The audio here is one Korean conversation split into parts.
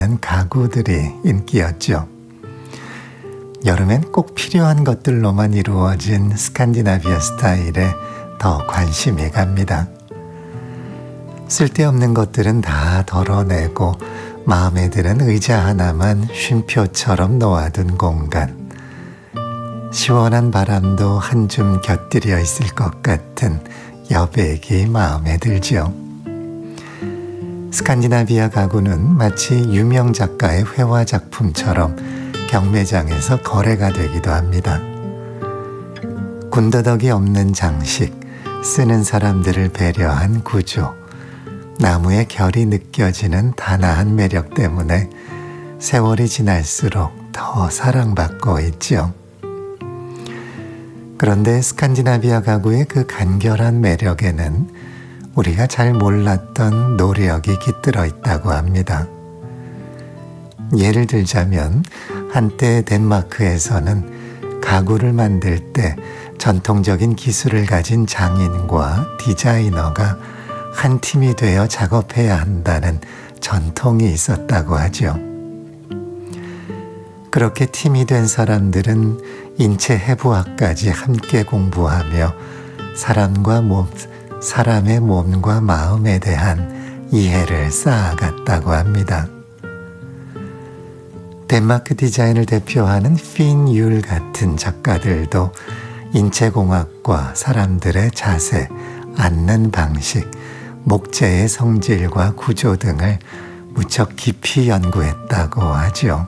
가구들이 인기였죠. 여름엔 꼭 필요한 것들로만 이루어진 스칸디나비아 스타일에 더 관심이 갑니다. 쓸데없는 것들은 다 덜어내고 마음에 드는 의자 하나만 쉼표처럼 놓아둔 공간. 시원한 바람도 한 줌 곁들여 있을 것 같은 여백이 마음에 들지요. 스칸디나비아 가구는 마치 유명 작가의 회화 작품처럼 경매장에서 거래가 되기도 합니다. 군더더기 없는 장식, 쓰는 사람들을 배려한 구조, 나무의 결이 느껴지는 단아한 매력 때문에 세월이 지날수록 더 사랑받고 있지요. 그런데 스칸디나비아 가구의 그 간결한 매력에는 우리가 잘 몰랐던 노력이 깃들어 있다고 합니다. 예를 들자면 한때 덴마크에서는 가구를 만들 때 전통적인 기술을 가진 장인과 디자이너가 한 팀이 되어 작업해야 한다는 전통이 있었다고 하죠. 그렇게 팀이 된 사람들은 인체 해부학까지 함께 공부하며 사람의 몸과 마음에 대한 이해를 쌓아갔다고 합니다. 덴마크 디자인을 대표하는 핀 율 같은 작가들도 인체공학과 사람들의 자세, 앉는 방식, 목재의 성질과 구조 등을 무척 깊이 연구했다고 하죠.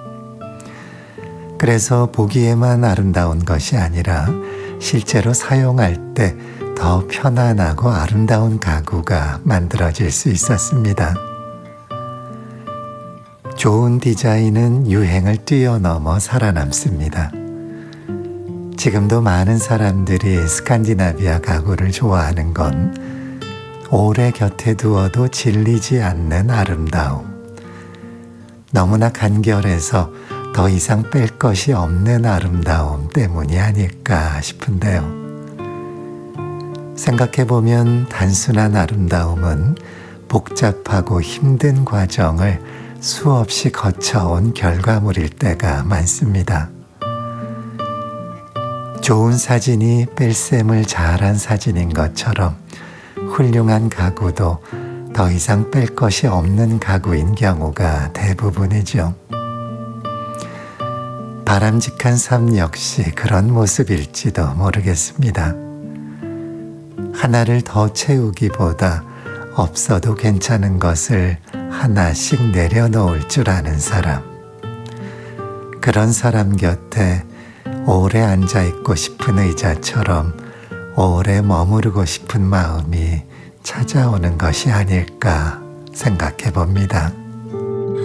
그래서 보기에만 아름다운 것이 아니라 실제로 사용할 때 더 편안하고 아름다운 가구가 만들어질 수 있었습니다. 좋은 디자인은 유행을 뛰어넘어 살아남습니다. 지금도 많은 사람들이 스칸디나비아 가구를 좋아하는 건 오래 곁에 두어도 질리지 않는 아름다움, 너무나 간결해서 더 이상 뺄 것이 없는 아름다움 때문이 아닐까 싶은데요. 생각해보면 단순한 아름다움은 복잡하고 힘든 과정을 수없이 거쳐온 결과물일 때가 많습니다. 좋은 사진이 뺄셈을 잘한 사진인 것처럼 훌륭한 가구도 더 이상 뺄 것이 없는 가구인 경우가 대부분이죠. 바람직한 삶 역시 그런 모습일지도 모르겠습니다. 하나를 더 채우기보다 없어도 괜찮은 것을 하나씩 내려놓을 줄 아는 사람. 그런 사람 곁에 오래 앉아있고 싶은 의자처럼 오래 머무르고 싶은 마음이 찾아오는 것이 아닐까 생각해 봅니다.